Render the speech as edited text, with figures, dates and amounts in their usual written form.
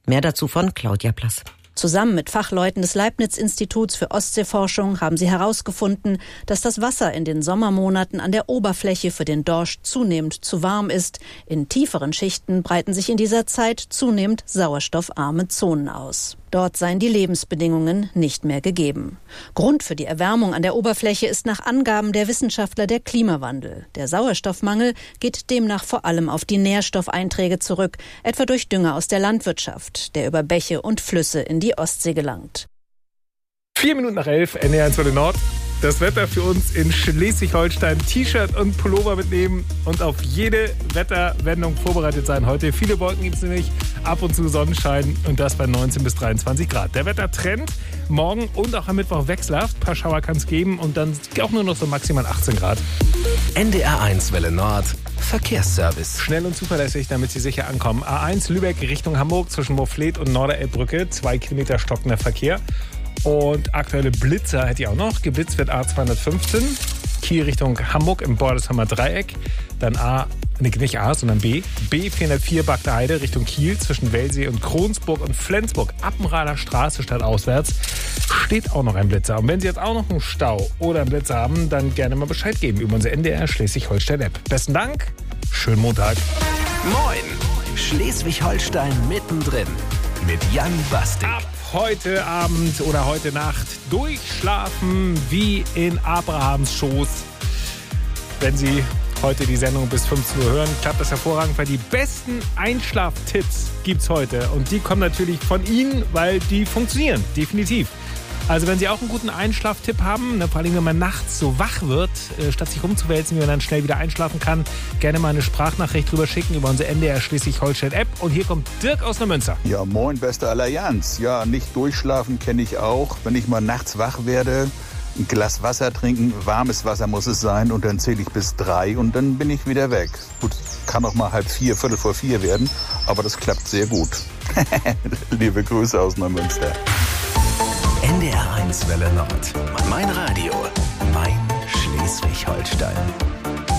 Mehr dazu von Claudia Plass. Zusammen mit Fachleuten des Leibniz-Instituts für Ostseeforschung haben sie herausgefunden, dass das Wasser in den Sommermonaten an der Oberfläche für den Dorsch zunehmend zu warm ist. In tieferen Schichten breiten sich in dieser Zeit zunehmend sauerstoffarme Zonen aus. Dort seien die Lebensbedingungen nicht mehr gegeben. Grund für die Erwärmung an der Oberfläche ist nach Angaben der Wissenschaftler der Klimawandel. Der Sauerstoffmangel geht demnach vor allem auf die Nährstoffeinträge zurück, etwa durch Dünger aus der Landwirtschaft, der über Bäche und Flüsse in die Ostsee gelangt. 11:04, NDR 1 Nord. Das Wetter für uns in Schleswig-Holstein. T-Shirt und Pullover mitnehmen und auf jede Wetterwendung vorbereitet sein. Heute viele Wolken gibt es nämlich, ab und zu Sonnenschein und das bei 19 bis 23 Grad. Der Wettertrend morgen und auch am Mittwoch wechselhaft. Ein paar Schauer kann es geben und dann auch nur noch so maximal 18 Grad. NDR 1 Welle Nord. Verkehrsservice. Schnell und zuverlässig, damit Sie sicher ankommen. A1 Lübeck Richtung Hamburg zwischen Moorfleet und Norderelbbrücke. 2 Kilometer stockender Verkehr. Und aktuelle Blitzer hätte ich auch noch. Geblitzt wird A215, Kiel Richtung Hamburg im Bordersheimer Dreieck. Dann nicht A, sondern B. B404 Bagdeheide Richtung Kiel zwischen Wellsee und Kronsburg und Flensburg. Appenrader Straße stadtauswärts steht auch noch ein Blitzer. Und wenn Sie jetzt auch noch einen Stau oder einen Blitzer haben, dann gerne mal Bescheid geben über unsere NDR Schleswig-Holstein-App. Besten Dank, schönen Montag. Moin, Schleswig-Holstein mittendrin mit Jan Bastik. Heute Abend oder heute Nacht durchschlafen wie in Abrahams Schoß. Wenn Sie heute die Sendung bis 15 Uhr hören, klappt das hervorragend, weil die besten Einschlaftipps gibt's heute. Und die kommen natürlich von Ihnen, weil die funktionieren, definitiv. Also wenn Sie auch einen guten Einschlaftipp haben, vor allem wenn man nachts so wach wird, statt sich rumzuwälzen, wie man dann schnell wieder einschlafen kann, gerne mal eine Sprachnachricht drüber schicken über unsere NDR Schleswig-Holstein-App. Und hier kommt Dirk aus Neumünster. Ja, moin, beste Allianz. Ja, nicht durchschlafen kenne ich auch. Wenn ich mal nachts wach werde, ein Glas Wasser trinken, warmes Wasser muss es sein, und dann zähle ich bis 3 und dann bin ich wieder weg. Gut, kann auch mal 3:30, 4:45 werden, aber das klappt sehr gut. Liebe Grüße aus Neumünster. NDR 1 Welle Nord. Mein Radio, mein Schleswig-Holstein.